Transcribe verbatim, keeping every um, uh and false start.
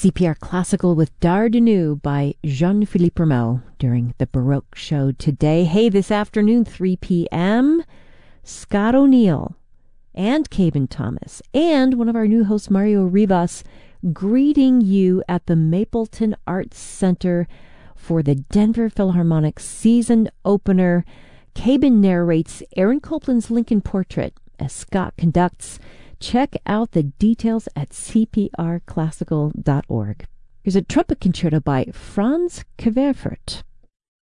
C P R Classical with Dardanu by Jean-Philippe Rameau during the Baroque show today. Hey, this afternoon, three p.m., Scott O'Neill and Caben Thomas and one of our new hosts, Mario Rivas, greeting you at the Mapleton Arts Center for the Denver Philharmonic season opener. Caben narrates Aaron Copland's Lincoln Portrait as Scott conducts. Check out the details at c p r classical dot org. Here's a trumpet concerto by Franz Kverfurt.